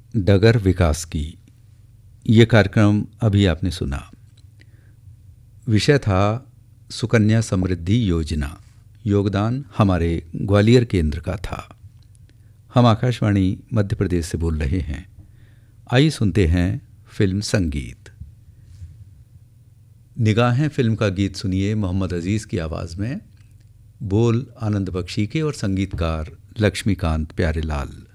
डगर विकास की। ये कार्यक्रम अभी आपने सुना। विषय था सुकन्या समृद्धि योजना। योगदान हमारे ग्वालियर केंद्र का था। हम आकाशवाणी मध्य प्रदेश से बोल रहे हैं। आइए सुनते हैं फिल्म संगीत। निगाहें फिल्म का गीत सुनिए मोहम्मद अजीज़ की आवाज़ में। बोल आनंद बख्शी के और संगीतकार लक्ष्मीकांत प्यारेलाल।